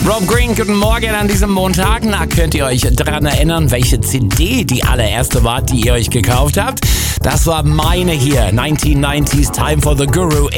Rob Green, guten Morgen an diesem Montag. Na, könnt ihr euch daran erinnern, welche CD die allererste war, die ihr euch gekauft habt? Das war meine hier, 1990's Time for the Guru.